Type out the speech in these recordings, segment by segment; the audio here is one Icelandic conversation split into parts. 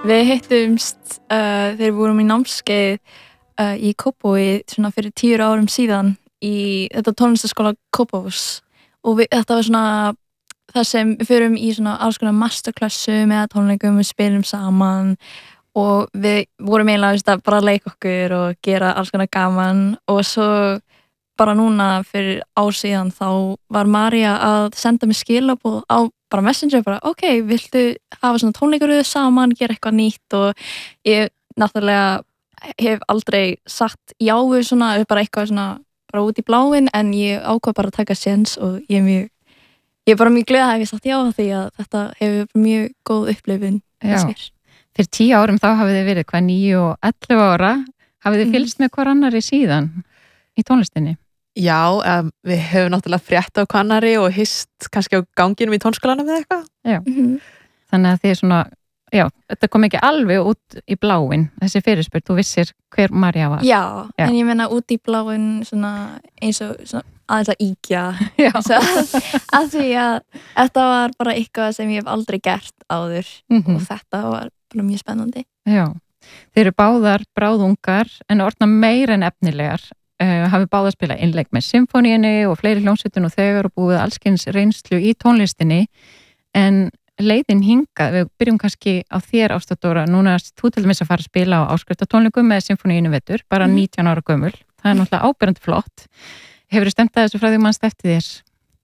Við hittumst þegar við vorum í námskeið í Kópavogi svona fyrir 10 árum síðan í þetta tónlistaskóla Kópavogs og þetta var svona það sem við förum í svona alls konar masterclassu með tónleikum, við spilum saman og við vorum eiginlega bara að leika okkur og gera alls konar gaman og svo bara núna fyrir ár síðan þá var María að senda mér skilaboð á bara Messenger, bara viltu hafa svona tónleikaröð saman, gera eitthvað nýtt og ég náttúrulega hef aldrei sagt já við svona, bara eitthvað svona bara út í bláinn, en ég ákvað bara að taka séns og ég er bara mjög glöð að hef ég sagt já því að þetta hefur mjög góð upplifun þess mér. Fyrir 10 árum þá hafið þið verið 9 og 11 ára, hafið þið fylgst með hver annari síðan í tónlistinni? Já, við höfum náttúrulega frétt á kannari og hist kannski á ganginum í tónskólanum eða eitthvað. Já, þannig að þið svona, já, þetta kom ekki alveg út í bláinn, þessi fyrirspurn, þú vissir hver María var. Já, en ég meina út í bláinn svona eins og svona aðeins að íkja, að því að þetta var bara eitthvað sem ég hef aldrei gert áður og þetta var bara mjög spennandi. Já, þið eru báðar bráðungar en orðna meira en efnilegar. Hafið báða að spila innleik með symfóníunni og fleiri hljómsveitum og þegar og búið allskins reynslu í tónlistinni en leiðin hingað, við byrjum kannski á þér Ásta Dóra, núna þú til dæmis að fara að spila á áskriftatónleikum með symfóníunni vetur, bara 19 ára gömul, það er náttúrulega áberandi flott. Hefurðu stemt að þessu frá því mannst eftir þér?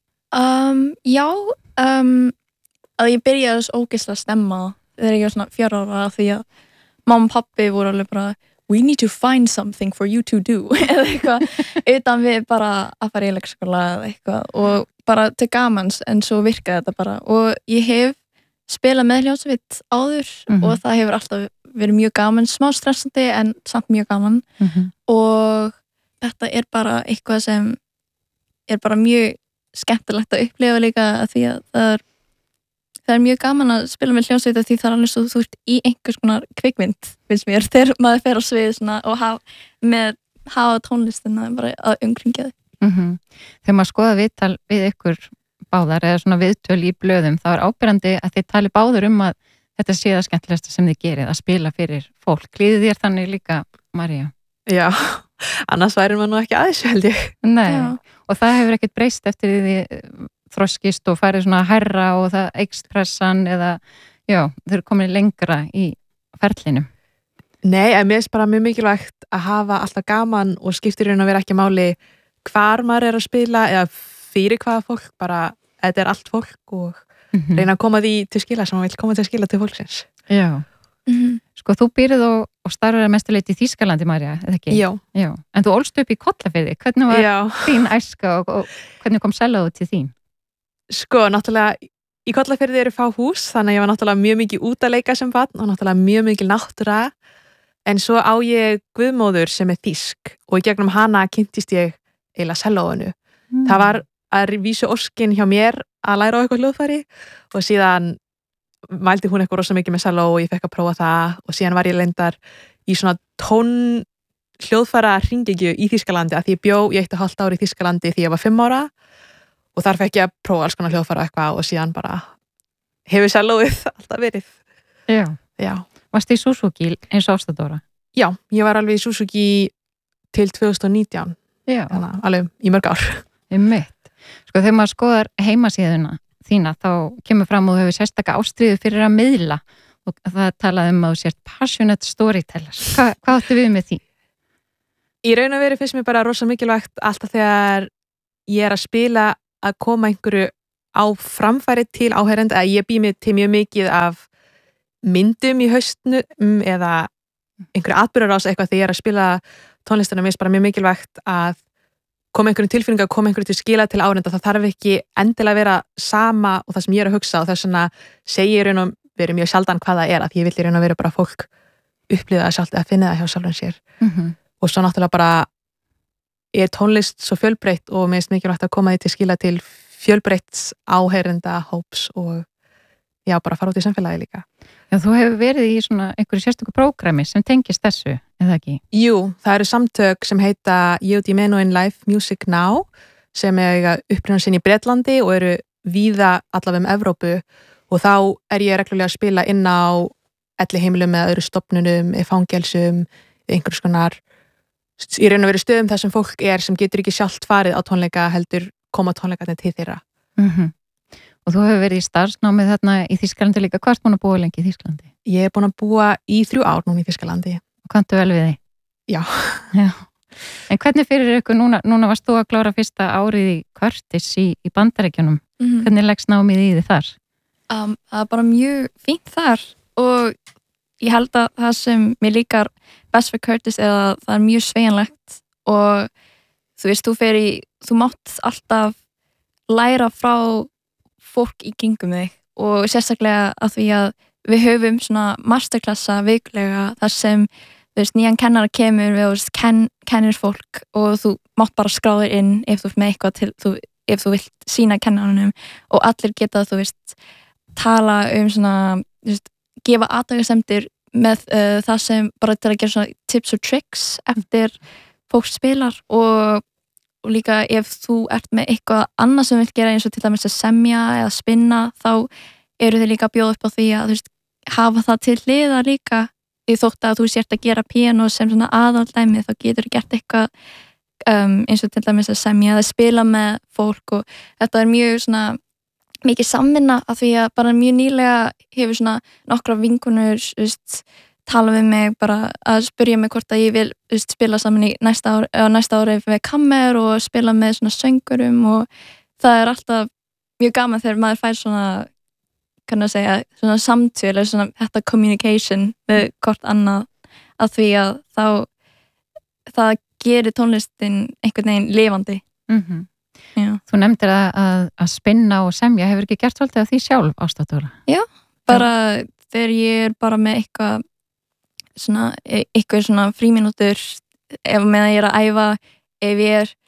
Já, að ég byrjaði þess ógeðslega að stemma þegar ég var svona 4 ára því að mamma og pappi voru alveg bara we need to find something for you to do eða eitthvað, utan við bara að fara í leikskóla eða eitthvað og bara til gamans, en svo virkaði þetta bara og ég hef spilað með hljómsveit áður og það hefur alltaf verið mjög gaman, smá stressandi en samt mjög gaman og þetta er bara eitthvað sem er bara mjög skemmtilegt að upplifa líka því að það er mjög gaman að spila með hljómsveit því það er alveg svo þú ert í einhvers konar kvikmynd, finnst mér, þegar maður fer á svið svona, og hafa tónlistina bara að umkringja þau. Þegar maður skoða viðtal við ykkur báðar eða svona viðtöl í blöðum, þá er ábyrjandi að þið tali báður að þetta sé það skemmtilegasta sem þið gerið, að spila fyrir fólk. Líður þér þannig líka, María? Já, annars væri maður nú ekki aðeins held ég. Nei, og það hefur ekkert breyst eftir því þroskist og farið svona hærra og það eykst pressan eða, já, þau eru komin lengra í ferlinu. Nei, en mér finnst bara mjög mikilvægt að hafa alltaf gaman og skiptir í raun að vera ekki máli hvar maður er að spila eða fyrir hvaða fólk, bara þetta er allt fólk og reyna að koma því til skila sem maður vil koma til að skila til fólksins. Já. Sko, þú býrð og starfar að mestuleyti í Þýskalandi, María, eða ekki? Já. En þú ólst upp í Kollafirði, hvernig var þín æska og hvernig kom Sellóið til þín? Sko, náttúrulega í Kollafirði eru fá hús, þannig að ég var náttúrulega mjög mikið út að leika sem barn og náttúrulega mjög mikið náttúra, en svo á ég guðmóður sem er þýsk og í gegnum hana kynntist ég eiginlega Sellóinu. Það var að vísu óskin hjá mér að læra á eitthvað hljóðfæri og síðan mældi hún eitthvað rosa mikið með Selló og ég fekk að prófa það og síðan var ég leyndar í svona hljóðfæra hringekju í Þýskalandi að því ég bjó í 1,5 ár í Þýskalandi því ég var 5 ára og þar fekk ég að prófa alls konar hljóðfæra eitthvað og síðan bara hefur Sellóið alltaf verið. Já. Varstu í Suzuki eins og Ásta Dóra? Já, ég var alveg í Suzuki til 2019. Já. Þannig alveg í mörg ár. Einmitt. Sko, þegar maður skoðar heimasíðuna þína, þá kemur fram og þú hefur sérstaka ástríðu fyrir að miðla og það talaði að þú sért passionate storyteller. Hvað áttu við með því? Í raun og veru finnst mér bara rosa mikilvægt alltaf þegar ég er að spila að koma einhverju á framfæri til áheyrenda, að ég bý mig til mjög mikið af myndum í haustnum eða einhverju atburðarás eitthvað þegar ég er að spila tónlistina. Mér finnst bara mjög mikilvægt að koma einhverjum tilfinninga, koma einhverju til skila til áheyrenda. Það þarf ekki endilega að vera sama og það sem ég er að hugsa og þess vegna segi ég raun og veru mjög sjaldan hvað það er, að ég vil í raun og veru bara fólk upplifa það sjálft eða finna það hjá sjálfum sér. Og svo náttúrulega bara er tónlist svo fjölbreytt og mér finnst mikilvægt að koma því til skila til fjölbreytts áheyrenda hóps og já, bara fara út í samfélagi líka. Já, þú hefur verið í svona einhverju sérstöku prógrami sem tengist þessu, eða ekki? Jú, það eru samtök sem heita Youth Menuhin Live Music Now sem er upprunnin sinn í Bretlandi og eru víða allavega Evrópu og þá er ég reglulega að spila inn á elliheimilum eða öðru stofnunum, fangelsum, einhvers konar í raun og veru stöðum þar sem fólk sem getur ekki sjálft farið á tónleika heldur koma tónleikarnir til þeirra. Og þú hefur verið í starfsnámið þarna í Þýskalandi líka. Hvað ert búin að búa lengi í Þýskalandi? Ég er búin að búa í 3 ár núna í Þýskalandi. Og kanntu vel við því? Já. En hvernig fyrir ykkur núna varst þú að klára fyrsta árið í Curtis í Bandaríkjunum? Hvernig leggst námið í þið þar? Það er bara mjög fínt þar og ég held að það sem mér líkar best fyrir Curtis er að það er mjög sveigjanlegt og þú veist, þú mátt alltaf læra frá fólk í kringum þig og sérstaklega að því að við höfum svona masterklassa vikulega þar sem þú veist, nýjan kennara kemur við kennir fólk og þú mátt bara skráða inn ef þú ert með eitthvað ef þú vilt sína kennaranum og allir geta, þú veist, tala svona, þú veist, gefa athugasemdir með það sem bara til að gera svona tips og tricks eftir fólk spilar og líka ef þú ert með eitthvað annað sem vilt gera eins og til dæmis að semja eða spinna þá eru þið líka að bjóða upp á því að þú veist, hafa það til hliðar líka því þótt að þú sért að gera píanó sem svona aðaldæmi þá getur þú gert eitthvað eins og til dæmis að semja eða spila með fólk og þetta er mjög svona mikið samvinna af því að bara mjög nýlega hefur svona nokkra vinkonur tala við mig bara að spyrja mig hvort að ég vil spila saman í næsta ári við kammer og spila með svona söngurum og það er alltaf mjög gaman þegar maður fær svona kannu að segja svona samtöl eða svona þetta communication við hvort annað að því að það gerir tónlistin einhvern veginn lifandi. Þú nefndir að spinna og semja, hefur ekki gert svolítið af því sjálf, Ásta Dóra? Já, bara þegar ég er bara með eitthvað svona frímínútur ef meðan ég er að æfa ef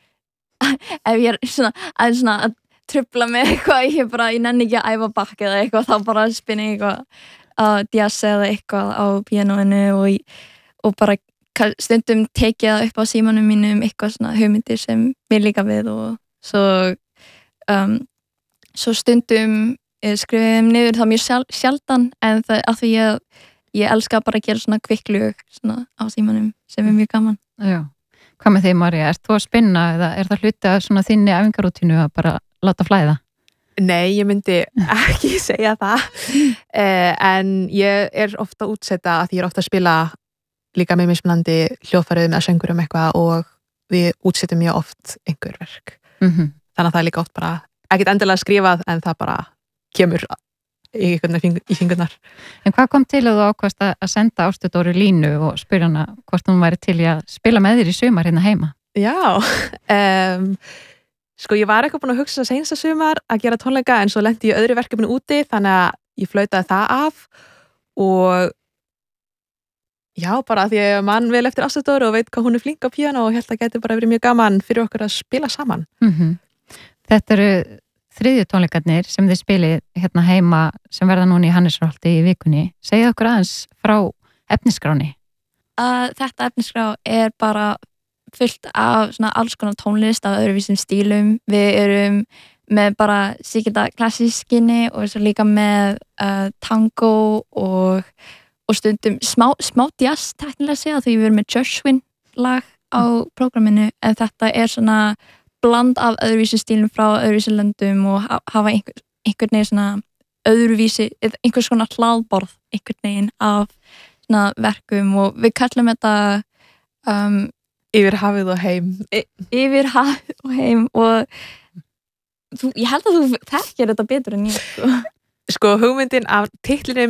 ég er svona að trufla með eitthvað ég nenni ekki að æfa bakk eða eitthvað þá bara spinna ég eitthvað að jazz eða eitthvað á píanóinu og bara stundum tekið það upp á símanum mínum eitthvað svona hugmyndir sem mér líka við og svo stundum skrifum niður það mjög sjaldan en það af því ég elska bara að gera svona kvikklög svona á símanum sem er mjög gaman. Já. Hvað með þig, María? Ert þú að spinna eða er það hluti af svona þinni æfingarútínu að bara láta flæða? Nei, ég myndi ekki segja það en ég er ofta að útsetta að ég er ofta að spila líka með mismunandi hljóðfærum eða söngurum eitthvað og við útsettum mjög oft einhver verk. Þannig að það er líka oft bara ekkert endilega skrifað en það bara kemur í fingurnar. En hvað kom til að þú ákvast að senda Ástu Dóru línu og spyrja hana hvort hún væri til í að spila með þér í sumar hérna heima? Já, sko ég var eitthvað búin að hugsa seinsta sumar að gera tónleika en svo lenti ég öðru verkefni úti þannig að ég flautaði það af og já, bara að ég man vel eftir Ástu Dóru og veit hvað hún er flink á píanó og held að geti bara verið mjög gaman fyrir okkur að spila saman. Þetta eru 3. tónleikarnir sem þið spilið hérna heima sem verða núna í Hannesarholti í vikunni. Segðu okkur aðeins frá efnisskráni. Þetta efnisskrá er bara fullt af svona alls konar tónlist af öðruvísum stílum. Við erum með bara síkita klassískinni og svo líka með tango og stundum smá jazz teknilega segja því við erum með Gershwin lag á prógraminu en þetta er svona bland af öðruvísi stílum frá öðruvísi löndum og hafa einhvern veginn svona öðruvísi, einhvers konar hlaðborð einhvern veginn af svona verkum og við kallum þetta Yfir hafið og heim. Yfir hafið og heim og ég held að þú þekkir þetta betur en ég Sko hugmyndin af titlinum